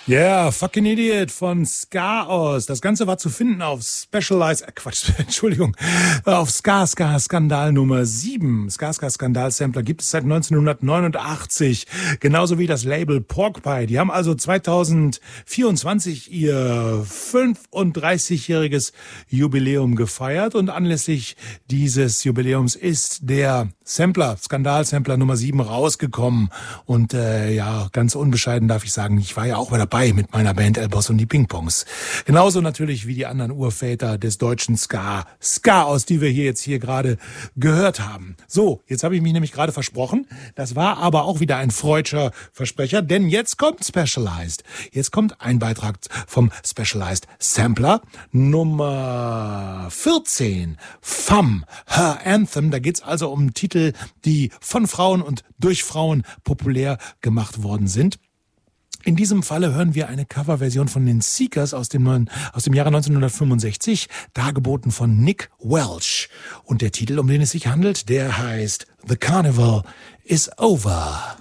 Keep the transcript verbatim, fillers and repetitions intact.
Yeah, Fucking Idiot von Ska aus. Das Ganze war zu finden auf Specialized, äh Quatsch, Entschuldigung, auf Ska Ska Skandal Nummer sieben. Ska Ska Skandal Sampler gibt es seit neunzehnhundertneunundachtzig. Genauso wie das Label Porkpie. Die haben also zweitausendvierundzwanzig ihr fünfunddreißigjähriges Jubiläum gefeiert und anlässlich dieses Jubiläums ist der Sampler, Skandal Sampler Nummer sieben rausgekommen. Und äh, ja, ganz unbescheiden darf ich sagen, ich war ja auch mal dabei mit meiner Band Elboss und die Pingpongs. Genauso natürlich wie die anderen Urväter des deutschen Ska, Ska aus, die wir hier jetzt hier gerade gehört haben. So, jetzt habe ich mich nämlich gerade versprochen. Das war aber auch wieder ein freudscher Versprecher, denn jetzt kommt Specialized. Jetzt kommt ein Beitrag vom Specialized Sampler Nummer vierzehn, Femme, Her Anthem. Da geht's also um Titel, die von Frauen und durch Frauen populär gemacht worden sind. In diesem Falle hören wir eine Coverversion von den Seekers aus dem, neuen, aus dem Jahre neunzehnhundertfünfundsechzig, dargeboten von Nick Welch. Und der Titel, um den es sich handelt, der heißt The Carnival is Over.